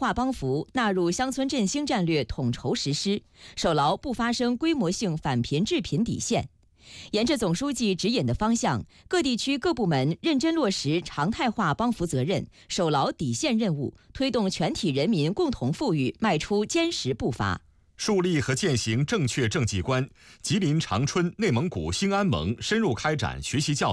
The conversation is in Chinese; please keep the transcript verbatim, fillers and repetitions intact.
化帮扶纳入乡村振兴战略统筹实施，守牢不发生规模性反贫致贫底线。沿着总书记指引的方向，各地区各部门认真落实常态化帮扶责任，守牢底线任务，推动全体人民共同富裕迈出坚实步伐。 树立和践行正确政绩观，吉林长春、内蒙古兴安盟深入开展学习教